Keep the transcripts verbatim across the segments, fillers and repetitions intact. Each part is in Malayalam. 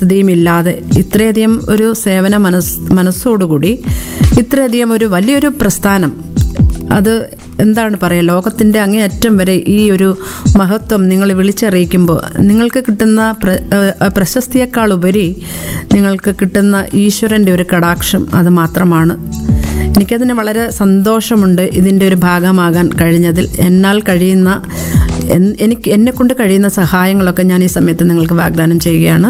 മനസ്ഥിതിയും ഇല്ലാതെ ഇത്രയധികം ഒരു സേവന മനസ് മനസ്സോടുകൂടി ഇത്രയധികം ഒരു വലിയൊരു പ്രസ്ഥാനം, അത് എന്താണ് പറയുക, ലോകത്തിൻ്റെ അങ്ങേയറ്റം വരെ ഈ ഒരു മഹത്വം നിങ്ങൾ വിളിച്ചറിയിക്കുമ്പോൾ നിങ്ങൾക്ക് കിട്ടുന്ന പ്ര പ്രശസ്തിയേക്കാൾ ഉപരി നിങ്ങൾക്ക് കിട്ടുന്ന ഈശ്വരൻ്റെ ഒരു കടാക്ഷം അത് മാത്രമാണ്. എനിക്കതിന് വളരെ സന്തോഷമുണ്ട് ഇതിൻ്റെ ഒരു ഭാഗമാകാൻ കഴിഞ്ഞതിൽ. എന്നാൽ കഴിയുന്ന എനിക്ക് എന്നെക്കൊണ്ട് കഴിയുന്ന സഹായങ്ങളൊക്കെ ഞാൻ ഈ സമയത്ത് നിങ്ങൾക്ക് വാഗ്ദാനം ചെയ്യുകയാണ്.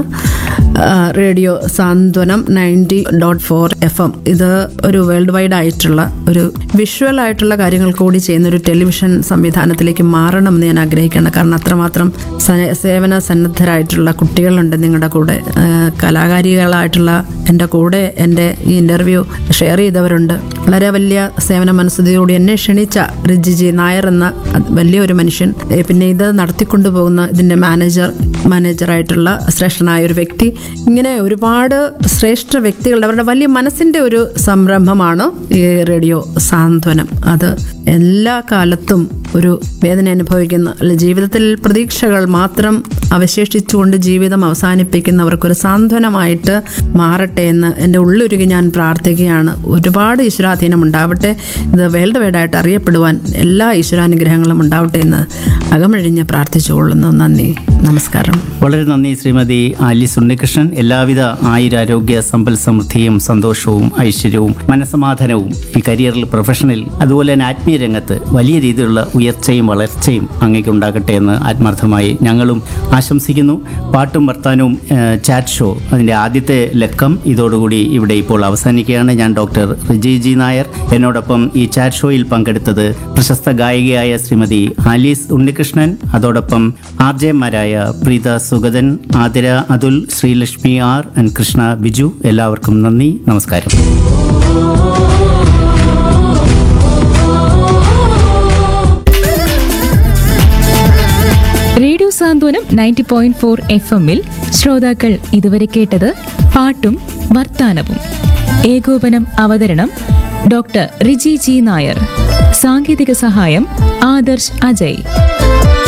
റേഡിയോ സാന്ത്വനം ninety dot four F M ഇത് ഒരു വേൾഡ് വൈഡ് ആയിട്ടുള്ള ഒരു വിഷ്വൽ ആയിട്ടുള്ള കാര്യങ്ങൾ കൂടി ചെയ്യുന്ന ഒരു ടെലിവിഷൻ സംവിധാനത്തിലേക്ക് മാറണം എന്ന് ഞാൻ ആഗ്രഹിക്കുകയാണ്. കാരണം അത്രമാത്രം സേവന സന്നദ്ധരായിട്ടുള്ള കുട്ടികളുണ്ട് നിങ്ങളുടെ കൂടെ, കലാകാരികളായിട്ടുള്ള എൻ്റെ കൂടെ എൻ്റെ ഈ ഇൻ്റർവ്യൂ ഷെയർ ചെയ്തവരുണ്ട്. വളരെ വലിയ സേവന മനസ്സുതയോടെ എന്നെ ക്ഷണിച്ച റിജിജി നായർ എന്ന വലിയൊരു മനുഷ്യൻ, പിന്നെ ഇത് നടത്തിക്കൊണ്ടുപോകുന്ന ഇതിൻ്റെ മാനേജർ മാനേജറായിട്ടുള്ള ശ്രേഷ്ഠനായ ഒരു വ്യക്തി, ഇങ്ങനെ ഒരുപാട് ശ്രേഷ്ഠ വ്യക്തികളുടെ അവരുടെ വലിയ മനസ്സിൻ്റെ ഒരു സംരംഭമാണ് ഈ റേഡിയോ സാന്ത്വനം. അത് എല്ലാ കാലത്തും ഒരു വേദന അനുഭവിക്കുന്ന, അല്ല ജീവിതത്തിൽ പ്രതീക്ഷകൾ മാത്രം അവശേഷിച്ചുകൊണ്ട് ജീവിതം അവസാനിപ്പിക്കുന്നവർക്കൊരു സാന്ത്വനമായിട്ട് മാറട്ടെ എന്ന് എൻ്റെ ഉള്ളുരുകി ഞാൻ പ്രാർത്ഥിക്കുകയാണ്. ഒരുപാട് ഈശ്വരാധീനം ഉണ്ടാവട്ടെ, ഇത് വേൾഡ് വൈഡായിട്ട് അറിയപ്പെടുവാൻ എല്ലാ ഈശ്വരാനുഗ്രഹങ്ങളും ഉണ്ടാവട്ടെ എന്ന് അകമഴിഞ്ഞ് പ്രാർത്ഥിച്ചുകൊള്ളുന്നു. നന്ദി, നമസ്കാരം. വളരെ നന്ദി ശ്രീമതി ആലീസ് ഉണ്ണികൃഷ്ണൻ. എല്ലാവിധ ആയുരാരോഗ്യ സമ്പൽ സമൃദ്ധിയും സന്തോഷവും ഐശ്വര്യവും മനസ്സമാധാനവും ഈ കരിയറിൽ, പ്രൊഫഷണൽ, അതുപോലെ തന്നെ ആത്മീയ രംഗത്ത് വലിയ രീതിയിലുള്ള ഉയർച്ചയും വളർച്ചയും അങ്ങേക്ക് ഉണ്ടാകട്ടെ എന്ന് ആത്മാർത്ഥമായി ഞങ്ങളും ആശംസിക്കുന്നു. പാട്ടും വർത്താനവും ചാറ്റ് ഷോ അതിൻ്റെ ആദ്യത്തെ ലക്കം ഇതോടുകൂടി ഇവിടെ ഇപ്പോൾ അവസാനിക്കുകയാണ്. ഞാൻ ഡോക്ടർ റിജിജി നായർ. എന്നോടൊപ്പം ഈ ചാറ്റ് ഷോയിൽ പങ്കെടുത്തത് പ്രശസ്ത ഗായികയായ ശ്രീമതി ആലീസ് ഉണ്ണികൃഷ്ണൻ, അതോടൊപ്പം R ജെമാരായ Preetha Sugathan, Athira Atul, Sreelakshmi R and Krishna Biju. എല്ലാവർക്കും നന്ദി, നമസ്കാരം. റേഡിയോ സാന്ത്വനം നയൻറ്റി പോയിന്റ് ഫോർ എഫ് എമ്മിൽ ശ്രോതാക്കൾ ഇതുവരെ കേട്ടത് പാട്ടും വർത്താനവും. ഏകോപനം അവതരണം ഡോക്ടർ റിജി ജി നായർ. സാങ്കേതിക സഹായം ആദർശ് അജയ്.